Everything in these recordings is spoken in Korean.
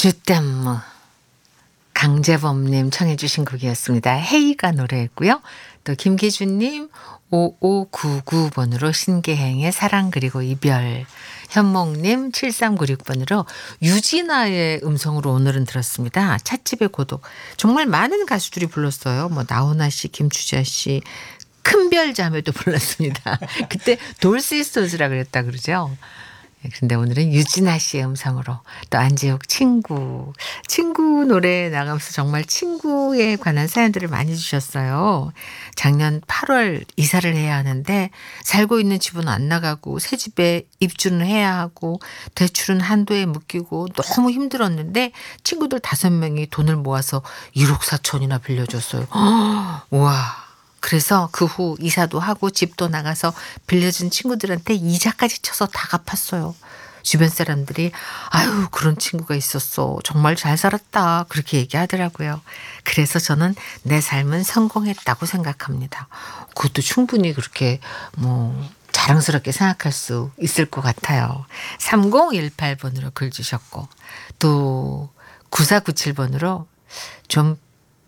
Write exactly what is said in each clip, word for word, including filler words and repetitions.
주댐무 강재범님 청해 주신 곡이었습니다. 헤이가 노래했고요. 또 김기준님 오오구구 번으로 신계행의 사랑 그리고 이별, 현몽님 칠삼구육 번으로 유진아의 음성으로 오늘은 들었습니다. 찻집의 고독. 정말 많은 가수들이 불렀어요. 뭐 나훈아 씨, 김추자 씨, 큰별 자매도 불렀습니다. 그때 돌시스터즈라 그랬다 그러죠. 근데 오늘은 유진아 씨의 음성으로 또 안재욱 친구. 친구 노래 나가면서 정말 친구에 관한 사연들을 많이 주셨어요. 작년 팔월 이사를 해야 하는데 살고 있는 집은 안 나가고 새 집에 입주는 해야 하고 대출은 한도에 묶이고 너무 힘들었는데 친구들 다섯 명이 돈을 모아서 일억 사천이나 빌려줬어요. 우와. 그래서 그 후 이사도 하고 집도 나가서 빌려준 친구들한테 이자까지 쳐서 다 갚았어요. 주변 사람들이 아유 그런 친구가 있었어. 정말 잘 살았다. 그렇게 얘기하더라고요. 그래서 저는 내 삶은 성공했다고 생각합니다. 그것도 충분히 그렇게 뭐 자랑스럽게 생각할 수 있을 것 같아요. 삼공일팔 번으로 글 주셨고 또 구사구칠 번으로 좀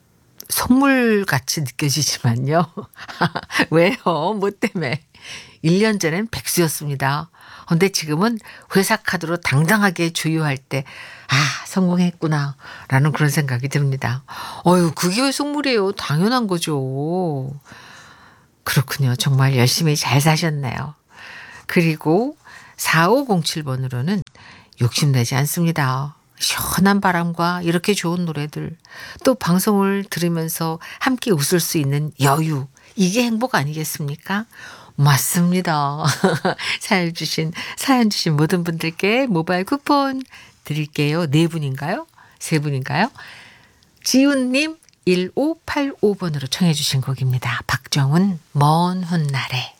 선물같이 느껴지지만요. 왜요? 뭐 때문에? 일 년 전엔 백수였습니다. 근데 지금은 회사 카드로 당당하게 주유할 때 아 성공했구나 라는 그런 생각이 듭니다. 어휴 그게 왜 선물이에요? 당연한 거죠. 그렇군요. 정말 열심히 잘 사셨네요. 그리고 사오공칠 번으로는 욕심내지 않습니다. 시원한 바람과 이렇게 좋은 노래들 또 방송을 들으면서 함께 웃을 수 있는 여유 이게 행복 아니겠습니까? 맞습니다. 사연 주신 사연 주신 모든 분들께 모바일 쿠폰 드릴게요. 네 분인가요? 세 분인가요? 지훈님 일오팔오 번으로 청해 주신 곡입니다. 박정훈 먼 훗날에.